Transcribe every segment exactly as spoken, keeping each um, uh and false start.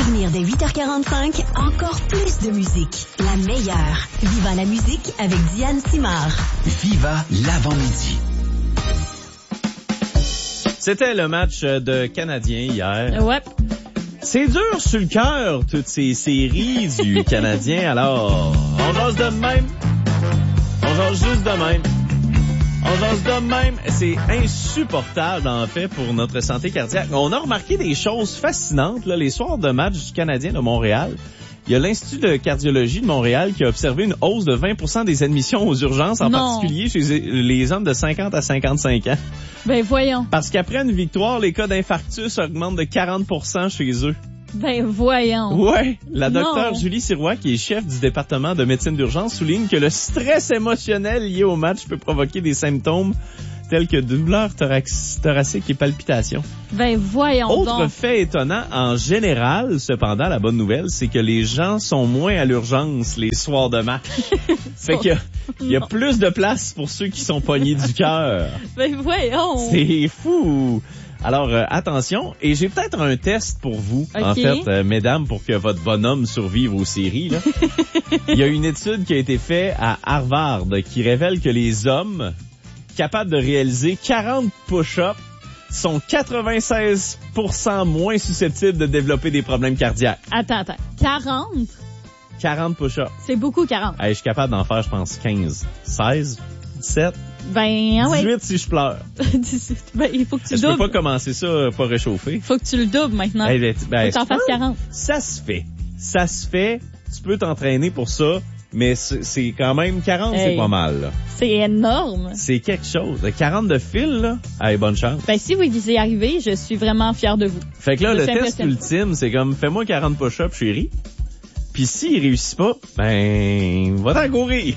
venir dès huit heures quarante-cinq, encore plus de musique. La meilleure. Viva la musique avec Diane Simard. Viva l'avant-midi. C'était le match de Canadiens hier. Ouais. C'est dur sur le cœur, toutes ces séries du Canadien. Alors, on jase de même. On jase juste de même. On jase de même. C'est insupportable, en fait, pour notre santé cardiaque. On a remarqué des choses fascinantes, là, les soirs de match du Canadien de Montréal. Il y a l'Institut de cardiologie de Montréal qui a observé une hausse de vingt pour cent des admissions aux urgences, en non. particulier chez les hommes de cinquante à cinquante-cinq ans. Ben voyons. Parce qu'après une victoire, les cas d'infarctus augmentent de quarante pour cent chez eux. Ben voyons. Ouais. La docteure Non. Julie Sirois, qui est chef du département de médecine d'urgence, souligne que le stress émotionnel lié au match peut provoquer des symptômes tels que douleurs thorax- thoraciques et palpitations. Ben voyons Autre donc. fait étonnant, en général, cependant, la bonne nouvelle, c'est que les gens sont moins à l'urgence les soirs de match. Fait que il y a plus de place pour ceux qui sont pognés du cœur. Ben voyons. C'est fou. Alors, euh, attention, et j'ai peut-être un test pour vous, okay. en fait, euh, mesdames, pour que votre bonhomme survive aux séries. Là. Il y a une étude qui a été faite à Harvard qui révèle que les hommes capables de réaliser quarante push-ups sont quatre-vingt-seize pour cent moins susceptibles de développer des problèmes cardiaques. Attends, attends. quarante? quarante push-ups. C'est beaucoup, quarante. Hey, je suis capable d'en faire, je pense, quinze, seize, dix-sept, Ben, ah ouais. dix-huit si je pleure. dix-huit. Ben, il faut que tu Je doubles. peux pas commencer ça euh, pas réchauffé. Faut que tu le doubles maintenant. Hey, ben, ben, faut que t'en fasses quarante. Ça se fait. Ça se fait. Tu peux t'entraîner pour ça, mais c'est, c'est quand même quarante, hey. C'est pas mal, là. C'est énorme. C'est quelque chose. quarante de fil, là. Hey, bonne chance. Ben, si vous y arrivez, je suis vraiment fière de vous. Fait que là, Je le suis test impressionnée. ultime, c'est comme, fais-moi quarante push-ups, chérie. Puis s'il réussit pas, ben, va t'en courir.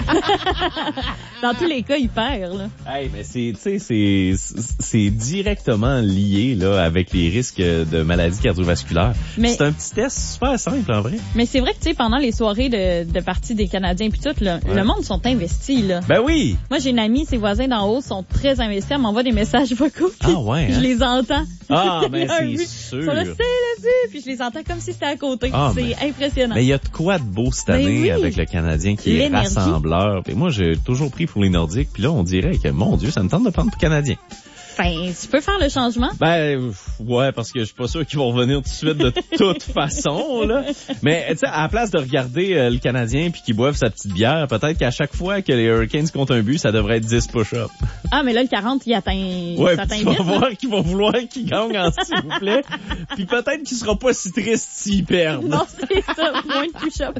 Dans tous les cas, il perd, là. Hey, mais c'est, tu sais, c'est, c'est directement lié, là, avec les risques de maladies cardiovasculaires. Mais- C'est un petit test super simple, en vrai. Mais c'est vrai que, tu sais, pendant les soirées de, de partie des Canadiens puis tout, là, Ouais. le monde sont investis, là. Ben oui! Moi, j'ai une amie, ses voisins d'en haut sont très investis. Elle m'envoie des messages vocaux. Puis Ah ouais, Je hein? les entends. Ah, ben Il y a un c'est but. sûr. Ils sont là, c'est le but. Puis je les entends comme si c'était à côté. Ah, c'est mais- impressionnant. Mais il y a de quoi de beau cette Ben année oui. avec le Canadien qui est L'énergie. rassembleur. Et moi, j'ai toujours pris pour les Nordiques. Puis là, on dirait que, mon Dieu, ça me tente de prendre pour Canadien. Enfin, tu peux faire le changement. Ben, ouais, parce que je suis pas sûr qu'ils vont revenir tout de suite de toute façon, là. Mais, tu sais, à la place de regarder euh, le Canadien puis qu'ils boivent sa petite bière, peut-être qu'à chaque fois que les Hurricanes comptent un but, ça devrait être dix push-ups. Ah, mais là, le quarante, il atteint, Ouais, ça puis atteint tu vas vite, là. voir qu'ils vont vouloir qu'ils gagnent en s'il vous plaît. Puis peut-être qu'il sera pas si triste s'ils perdent. Non, c'est ça. Moins de push-up.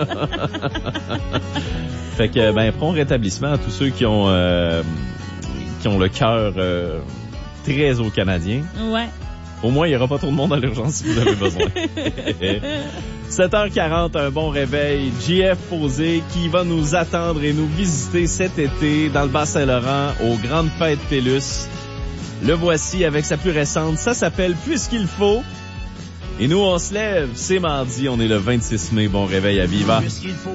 Fait que, ben, prompt rétablissement à tous ceux qui ont, euh, qui ont le cœur euh, très au Canadien. Ouais. Au moins, il n'y aura pas trop de monde à l'urgence si vous avez besoin. sept heures quarante, un bon réveil. J F Posé qui va nous attendre et nous visiter cet été dans le Bas-Saint-Laurent aux Grandes Fêtes Télus. Le voici avec sa plus récente. Ça s'appelle Puisqu'il faut. Et nous, on se lève. C'est mardi. On est le vingt-six mai. Bon réveil à Viva.